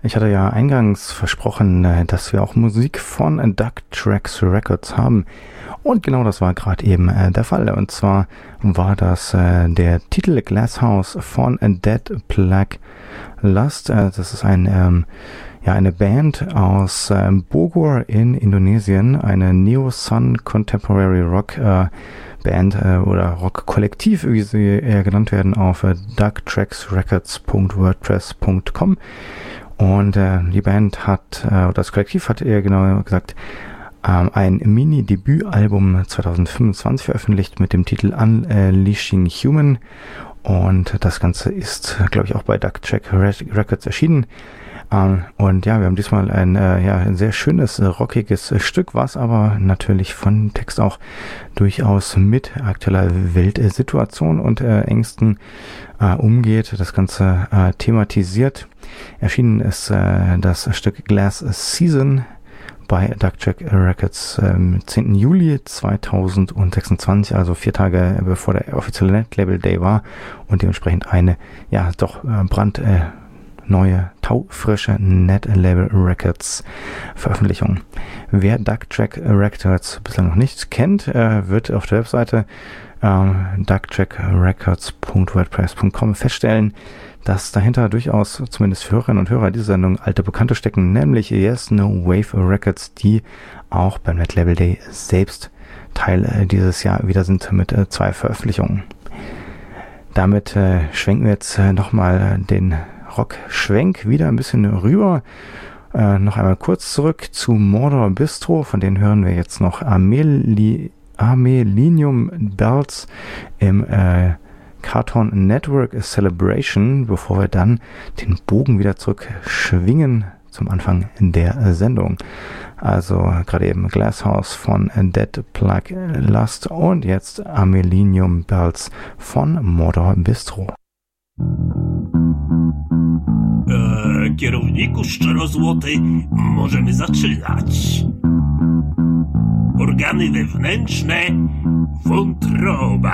Ich hatte ja eingangs versprochen, dass wir auch Musik von Duck Tracks Records haben. Und genau das war gerade eben der Fall. Und zwar war das der Titel Glasshouse von Dead Plague Lust. Das ist eine Band aus Bogor in Indonesien, eine Neo-Sun Contemporary Rock Band oder Rock-Kollektiv, wie sie eher genannt werden, auf ducktracksrecords.wordpress.com. Und die Band hat, das Kollektiv hat eher genau gesagt, ein Mini-Debütalbum 2025 veröffentlicht mit dem Titel Unleashing Human. Und das Ganze ist, glaube ich, auch bei Duck Track Records erschienen. Und ja, wir haben diesmal ein sehr schönes, rockiges Stück, was aber natürlich von Text auch durchaus mit aktueller Weltsituation und Ängsten umgeht, das Ganze thematisiert. Erschienen ist das Stück Glass Season bei Duck Track Records am 10. Juli 2026, also 4 Tage bevor der offizielle Netlabel Day war und dementsprechend eine brandneue, taufrische Netlabel Records Veröffentlichung. Wer Duck Track Records bislang noch nicht kennt, wird auf der Webseite ducktrackrecords.wordpress.com feststellen, dass dahinter durchaus, zumindest für Hörerinnen und Hörer dieser Sendung, alte Bekannte stecken, nämlich Yes No Wave Records, die auch beim Netlabel Day selbst Teil dieses Jahr wieder sind mit 2 Veröffentlichungen. Damit schwenken wir jetzt nochmal den Rock-Schwenk wieder ein bisschen rüber. Noch einmal kurz zurück zu Mordor Bistro, von denen hören wir jetzt noch Amelinium Bells im Cartoon Network Celebration, bevor wir dann den Bogen wieder zurück schwingen zum Anfang der Sendung. Also gerade eben Glasshouse von Dead Plague Lust und jetzt Amelinium Bells von Mordor Bistro. Kierowniku szczerozłoty, możemy zaczynać. Organy wewnętrzne, wątroba.